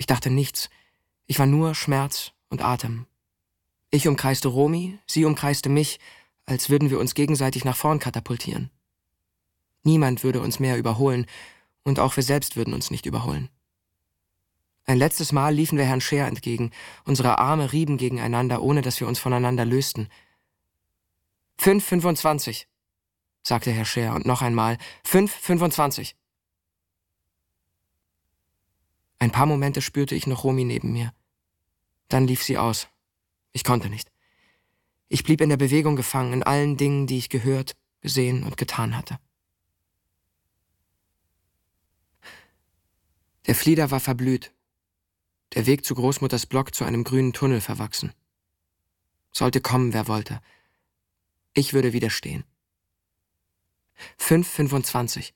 Ich dachte nichts. Ich war nur Schmerz und Atem. Ich umkreiste Romy, sie umkreiste mich, als würden wir uns gegenseitig nach vorn katapultieren. Niemand würde uns mehr überholen, und auch wir selbst würden uns nicht überholen. Ein letztes Mal liefen wir Herrn Scheer entgegen. Unsere Arme rieben gegeneinander, ohne dass wir uns voneinander lösten. 5,25, sagte Herr Scheer, und noch einmal 5,25. Ein paar Momente spürte ich noch Romy neben mir. Dann lief sie aus. Ich konnte nicht. Ich blieb in der Bewegung gefangen, in allen Dingen, die ich gehört, gesehen und getan hatte. Der Flieder war verblüht. Der Weg zu Großmutters Block zu einem grünen Tunnel verwachsen. Sollte kommen, wer wollte. Ich würde widerstehen. 5,25.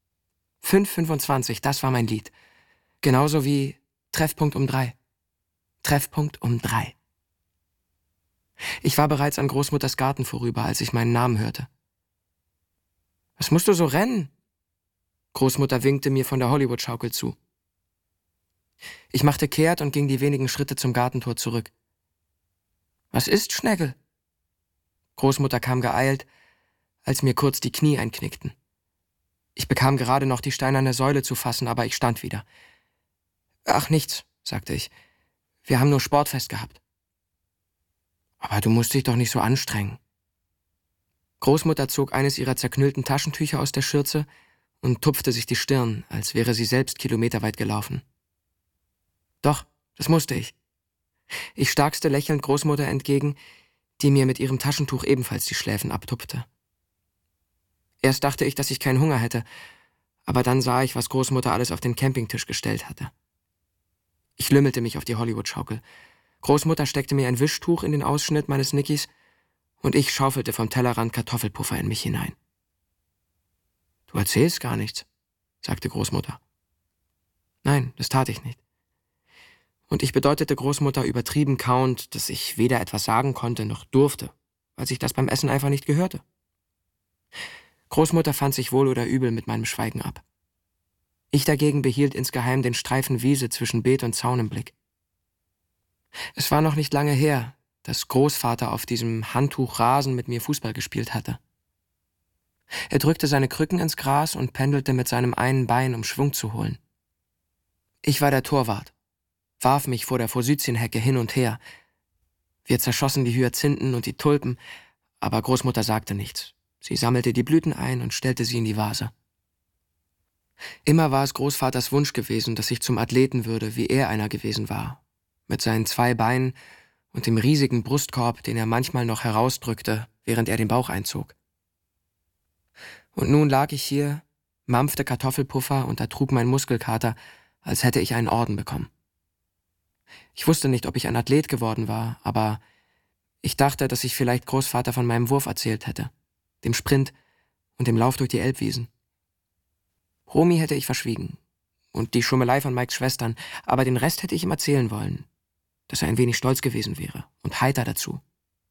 5,25, das war mein Lied. Genauso wie Treffpunkt um 3. Treffpunkt um 3. Ich war bereits an Großmutters Garten vorüber, als ich meinen Namen hörte. »Was musst du so rennen?« Großmutter winkte mir von der Hollywood-Schaukel zu. Ich machte kehrt und ging die wenigen Schritte zum Gartentor zurück. »Was ist, Schnegel?« Großmutter kam geeilt, als mir kurz die Knie einknickten. Ich bekam gerade noch die steinerne Säule zu fassen, aber ich stand wieder. »Ach, nichts«, sagte ich. »Wir haben nur Sportfest gehabt.« »Aber du musst dich doch nicht so anstrengen.« Großmutter zog eines ihrer zerknüllten Taschentücher aus der Schürze und tupfte sich die Stirn, als wäre sie selbst kilometerweit gelaufen. »Doch, das musste ich.« Ich starkste lächelnd Großmutter entgegen, die mir mit ihrem Taschentuch ebenfalls die Schläfen abtupfte. Erst dachte ich, dass ich keinen Hunger hätte, aber dann sah ich, was Großmutter alles auf den Campingtisch gestellt hatte. Ich lümmelte mich auf die Hollywood-Schaukel. Großmutter steckte mir ein Wischtuch in den Ausschnitt meines Nickis und ich schaufelte vom Tellerrand Kartoffelpuffer in mich hinein. »Du erzählst gar nichts«, sagte Großmutter. Nein, das tat ich nicht. Und ich bedeutete Großmutter übertrieben kauend, dass ich weder etwas sagen konnte noch durfte, weil sich das beim Essen einfach nicht gehörte. Großmutter fand sich wohl oder übel mit meinem Schweigen ab. Ich dagegen behielt insgeheim den Streifen Wiese zwischen Beet und Zaun im Blick. Es war noch nicht lange her, dass Großvater auf diesem Handtuch Rasen mit mir Fußball gespielt hatte. Er drückte seine Krücken ins Gras und pendelte mit seinem einen Bein, um Schwung zu holen. Ich war der Torwart, warf mich vor der Forsythienhecke hin und her. Wir zerschossen die Hyazinthen und die Tulpen, aber Großmutter sagte nichts. Sie sammelte die Blüten ein und stellte sie in die Vase. Immer war es Großvaters Wunsch gewesen, dass ich zum Athleten würde, wie er einer gewesen war, mit seinen 2 Beinen und dem riesigen Brustkorb, den er manchmal noch herausdrückte, während er den Bauch einzog. Und nun lag ich hier, mampfte Kartoffelpuffer und ertrug mein Muskelkater, als hätte ich einen Orden bekommen. Ich wusste nicht, ob ich ein Athlet geworden war, aber ich dachte, dass ich vielleicht Großvater von meinem Wurf erzählt hätte, dem Sprint und dem Lauf durch die Elbwiesen. Romy hätte ich verschwiegen und die Schummelei von Mikes Schwestern, aber den Rest hätte ich ihm erzählen wollen, dass er ein wenig stolz gewesen wäre und heiter dazu.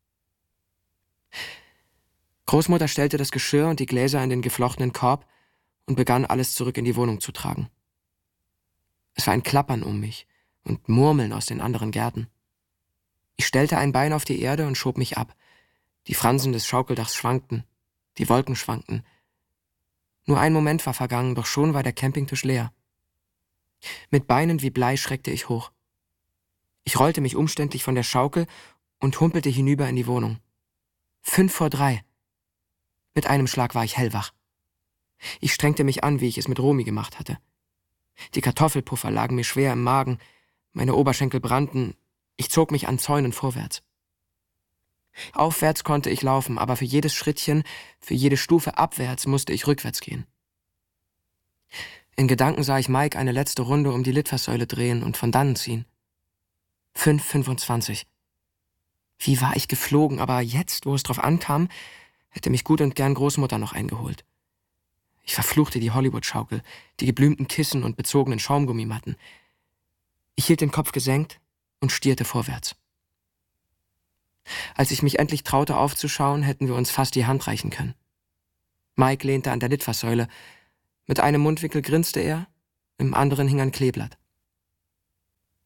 Großmutter stellte das Geschirr und die Gläser in den geflochtenen Korb und begann, alles zurück in die Wohnung zu tragen. Es war ein Klappern um mich und Murmeln aus den anderen Gärten. Ich stellte ein Bein auf die Erde und schob mich ab. Die Fransen des Schaukeldachs schwankten, die Wolken schwankten. Nur ein Moment war vergangen, doch schon war der Campingtisch leer. Mit Beinen wie Blei schreckte ich hoch. Ich rollte mich umständlich von der Schaukel und humpelte hinüber in die Wohnung. 2:55. Mit einem Schlag war ich hellwach. Ich strengte mich an, wie ich es mit Romy gemacht hatte. Die Kartoffelpuffer lagen mir schwer im Magen, meine Oberschenkel brannten, ich zog mich an Zäunen vorwärts. Aufwärts konnte ich laufen, aber für jedes Schrittchen, für jede Stufe abwärts musste ich rückwärts gehen. In Gedanken sah ich Mike eine letzte Runde um die Litfaßsäule drehen und von dannen ziehen. 5:25. Wie war ich geflogen, aber jetzt, wo es drauf ankam, hätte mich gut und gern Großmutter noch eingeholt. Ich verfluchte die Hollywood-Schaukel, die geblümten Kissen und bezogenen Schaumgummimatten. Ich hielt den Kopf gesenkt und stierte vorwärts. Als ich mich endlich traute aufzuschauen, hätten wir uns fast die Hand reichen können. Mike lehnte an der Litfaßsäule. Mit einem Mundwinkel grinste er, im anderen hing ein Kleeblatt.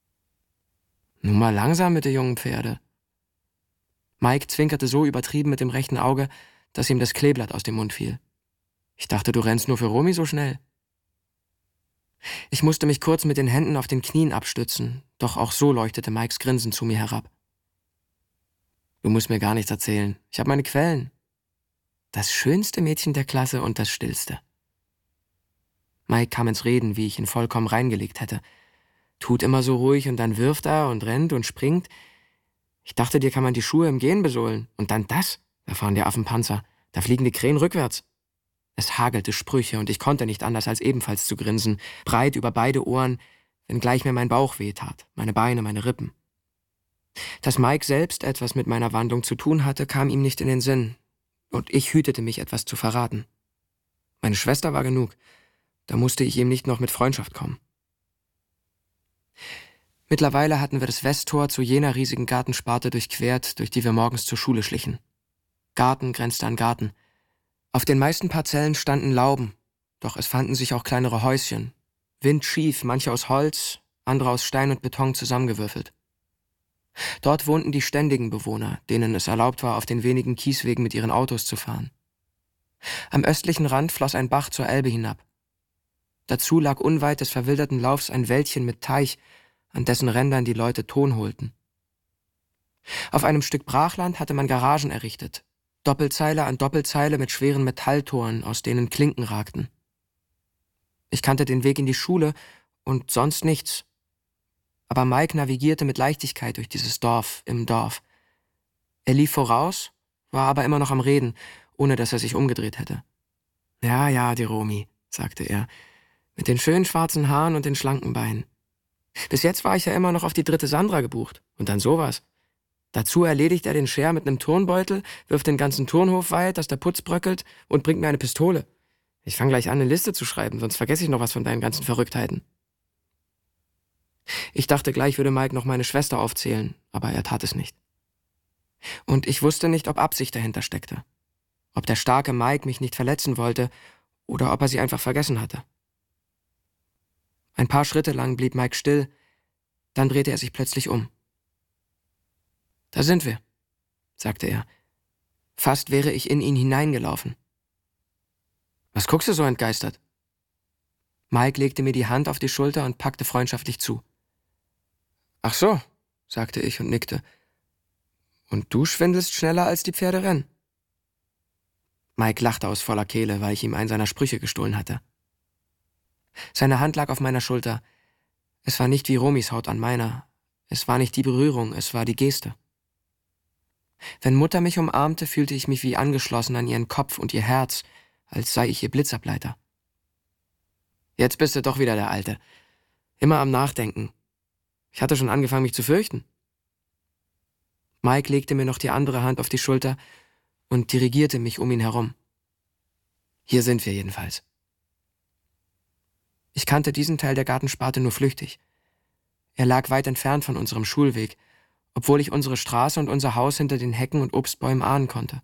Nun mal langsam mit den jungen Pferde. Mike zwinkerte so übertrieben mit dem rechten Auge, dass ihm das Kleeblatt aus dem Mund fiel. Ich dachte, du rennst nur für Romy so schnell. Ich musste mich kurz mit den Händen auf den Knien abstützen, doch auch so leuchtete Mikes Grinsen zu mir herab. Du musst mir gar nichts erzählen. Ich habe meine Quellen. Das schönste Mädchen der Klasse und das stillste. Mike kam ins Reden, wie ich ihn vollkommen reingelegt hätte. Tut immer so ruhig und dann wirft er und rennt und springt. Ich dachte, dir kann man die Schuhe im Gehen besohlen. Und dann das? Da fahren die Affenpanzer. Da fliegen die Krähen rückwärts. Es hagelte Sprüche und ich konnte nicht anders als ebenfalls zu grinsen, breit über beide Ohren, wenngleich mir mein Bauch wehtat, meine Beine, meine Rippen. Dass Mike selbst etwas mit meiner Wandlung zu tun hatte, kam ihm nicht in den Sinn, und ich hütete mich, etwas zu verraten. Meine Schwester war genug, da musste ich ihm nicht noch mit Freundschaft kommen. Mittlerweile hatten wir das Westtor zu jener riesigen Gartensparte durchquert, durch die wir morgens zur Schule schlichen. Garten grenzte an Garten. Auf den meisten Parzellen standen Lauben, doch es fanden sich auch kleinere Häuschen, windschief, manche aus Holz, andere aus Stein und Beton zusammengewürfelt. Dort wohnten die ständigen Bewohner, denen es erlaubt war, auf den wenigen Kieswegen mit ihren Autos zu fahren. Am östlichen Rand floss ein Bach zur Elbe hinab. Dazu lag unweit des verwilderten Laufs ein Wäldchen mit Teich, an dessen Rändern die Leute Ton holten. Auf einem Stück Brachland hatte man Garagen errichtet, Doppelzeile an Doppelzeile mit schweren Metalltoren, aus denen Klinken ragten. Ich kannte den Weg in die Schule und sonst nichts. Aber Mike navigierte mit Leichtigkeit durch dieses Dorf im Dorf. Er lief voraus, war aber immer noch am Reden, ohne dass er sich umgedreht hätte. Ja, die Romy, sagte er, mit den schönen schwarzen Haaren und den schlanken Beinen. Bis jetzt war ich ja immer noch auf die 3. Sandra gebucht. Und dann sowas. Dazu erledigt er den Scher mit einem Turnbeutel, wirft den ganzen Turnhof weit, dass der Putz bröckelt und bringt mir eine Pistole. Ich fange gleich an, eine Liste zu schreiben, sonst vergesse ich noch was von deinen ganzen Verrücktheiten. Ich dachte, gleich würde Mike noch meine Schwester aufzählen, aber er tat es nicht. Und ich wusste nicht, ob Absicht dahinter steckte. Ob der starke Mike mich nicht verletzen wollte oder ob er sie einfach vergessen hatte. Ein paar Schritte lang blieb Mike still, dann drehte er sich plötzlich um. Da sind wir, sagte er. Fast wäre ich in ihn hineingelaufen. Was guckst du so entgeistert? Mike legte mir die Hand auf die Schulter und packte freundschaftlich zu. Ach so, sagte ich und nickte. Und du schwindelst schneller, als die Pferde rennen. Mike lachte aus voller Kehle, weil ich ihm einen seiner Sprüche gestohlen hatte. Seine Hand lag auf meiner Schulter. Es war nicht wie Romys Haut an meiner. Es war nicht die Berührung, es war die Geste. Wenn Mutter mich umarmte, fühlte ich mich wie angeschlossen an ihren Kopf und ihr Herz, als sei ich ihr Blitzableiter. Jetzt bist du doch wieder der Alte. Immer am Nachdenken. Ich hatte schon angefangen, mich zu fürchten. Mike legte mir noch die andere Hand auf die Schulter und dirigierte mich um ihn herum. Hier sind wir jedenfalls. Ich kannte diesen Teil der Gartensparte nur flüchtig. Er lag weit entfernt von unserem Schulweg, obwohl ich unsere Straße und unser Haus hinter den Hecken und Obstbäumen ahnen konnte.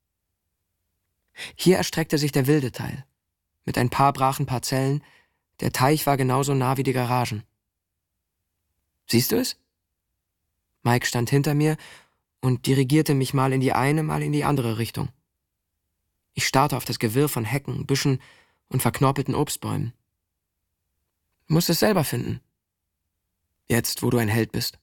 Hier erstreckte sich der wilde Teil, mit ein paar brachen Parzellen. Der Teich war genauso nah wie die Garagen. Siehst du es? Mike stand hinter mir und dirigierte mich mal in die eine, mal in die andere Richtung. Ich starrte auf das Gewirr von Hecken, Büschen und verknorpelten Obstbäumen. Du musst es selber finden. Jetzt, wo du ein Held bist.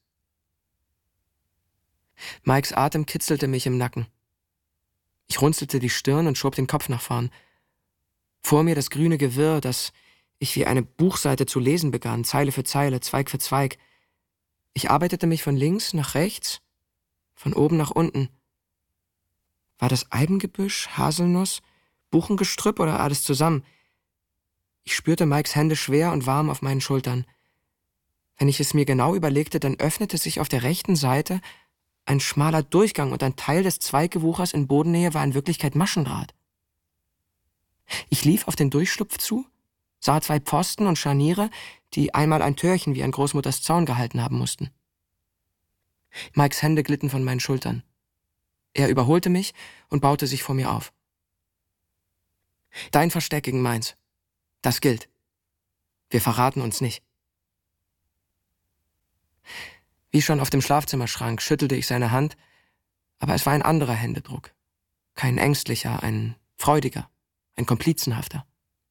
Mikes Atem kitzelte mich im Nacken. Ich runzelte die Stirn und schob den Kopf nach vorn. Vor mir das grüne Gewirr, das ich wie eine Buchseite zu lesen begann, Zeile für Zeile, Zweig für Zweig. Ich arbeitete mich von links nach rechts, von oben nach unten. War das Eibengebüsch, Haselnuss, Buchengestrüpp oder alles zusammen? Ich spürte Mikes Hände schwer und warm auf meinen Schultern. Wenn ich es mir genau überlegte, dann öffnete sich auf der rechten Seite ein schmaler Durchgang und ein Teil des Zweiggewuchers in Bodennähe war in Wirklichkeit Maschendraht. Ich lief auf den Durchschlupf zu, sah 2 Pfosten und Scharniere, die einmal ein Türchen wie an Großmutters Zaun gehalten haben mussten. Mikes Hände glitten von meinen Schultern. Er überholte mich und baute sich vor mir auf. Dein Versteck gegen meins. Das gilt. Wir verraten uns nicht. Wie schon auf dem Schlafzimmerschrank schüttelte ich seine Hand, aber es war ein anderer Händedruck. Kein ängstlicher, ein freudiger, ein komplizenhafter.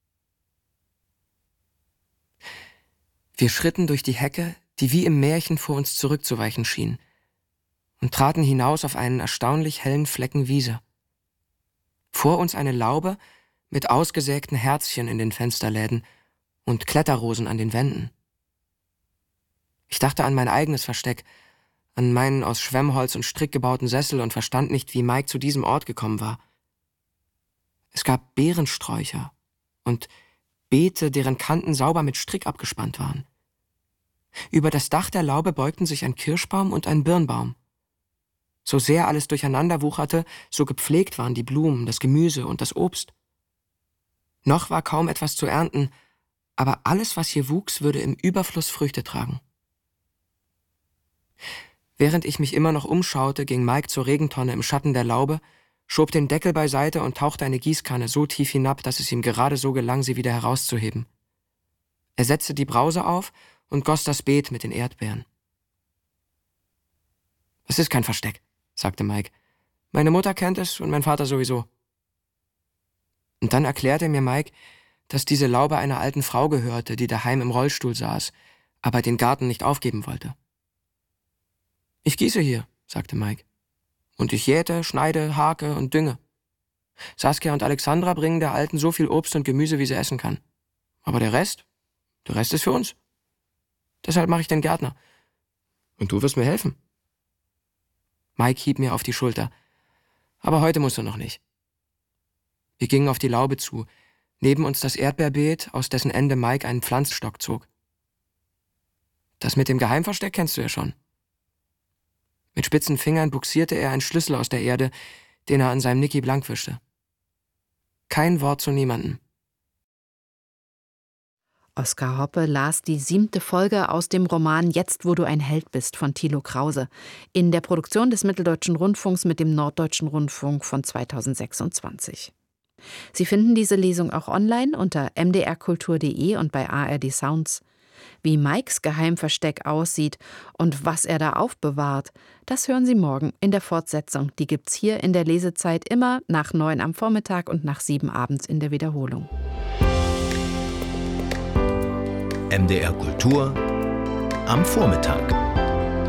Wir schritten durch die Hecke, die wie im Märchen vor uns zurückzuweichen schien, und traten hinaus auf einen erstaunlich hellen Flecken Wiese. Vor uns eine Laube mit ausgesägten Herzchen in den Fensterläden und Kletterrosen an den Wänden. Ich dachte an mein eigenes Versteck, an meinen aus Schwemmholz und Strick gebauten Sessel und verstand nicht, wie Mike zu diesem Ort gekommen war. Es gab Beerensträucher und Beete, deren Kanten sauber mit Strick abgespannt waren. Über das Dach der Laube beugten sich ein Kirschbaum und ein Birnbaum. So sehr alles durcheinander wucherte, so gepflegt waren die Blumen, das Gemüse und das Obst. Noch war kaum etwas zu ernten, aber alles, was hier wuchs, würde im Überfluss Früchte tragen. Während ich mich immer noch umschaute, ging Mike zur Regentonne im Schatten der Laube, schob den Deckel beiseite und tauchte eine Gießkanne so tief hinab, dass es ihm gerade so gelang, sie wieder herauszuheben. Er setzte die Brause auf und goss das Beet mit den Erdbeeren. »Es ist kein Versteck«, sagte Mike. »Meine Mutter kennt es und mein Vater sowieso.« Und dann erklärte mir Mike, dass diese Laube einer alten Frau gehörte, die daheim im Rollstuhl saß, aber den Garten nicht aufgeben wollte. »Ich gieße hier«, sagte Mike. »Und ich jäte, schneide, hake und dünge. Saskia und Alexandra bringen der Alten so viel Obst und Gemüse, wie sie essen kann. Aber der Rest ist für uns. Deshalb mache ich den Gärtner. Und du wirst mir helfen.« Mike hieb mir auf die Schulter. »Aber heute musst du noch nicht.« Wir gingen auf die Laube zu, neben uns das Erdbeerbeet, aus dessen Ende Mike einen Pflanzstock zog. »Das mit dem Geheimversteck kennst du ja schon.« Mit spitzen Fingern buxierte er einen Schlüssel aus der Erde, den er an seinem Niki blank wischte. Kein Wort zu niemandem. Oskar Hoppe las die 7. Folge aus dem Roman »Jetzt, wo du ein Held bist« von Thilo Krause in der Produktion des Mitteldeutschen Rundfunks mit dem Norddeutschen Rundfunk von 2026. Sie finden diese Lesung auch online unter mdrkultur.de und bei ARD Sounds. Wie Mikes Geheimversteck aussieht und was er da aufbewahrt, das hören Sie morgen in der Fortsetzung. Die gibt's hier in der Lesezeit immer nach 9 am Vormittag und nach 7 abends in der Wiederholung. MDR Kultur am Vormittag.